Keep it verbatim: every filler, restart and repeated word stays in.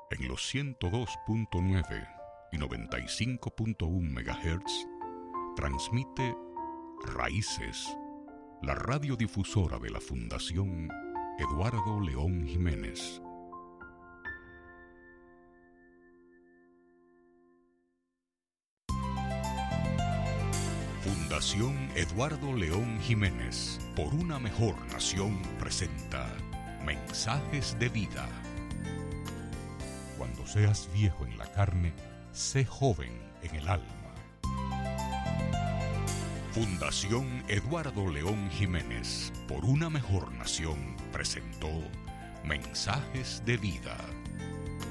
En los ciento dos punto nueve y noventa y cinco punto uno megahertz transmite Raíces, la radiodifusora de la Fundación Eduardo León Jiménez. Fundación Eduardo León Jiménez, por una mejor nación, presenta Mensajes de Vida. Cuando seas viejo en la carne, sé joven en el alma. Fundación Eduardo León Jiménez, por una mejor nación, presentó Mensajes de Vida.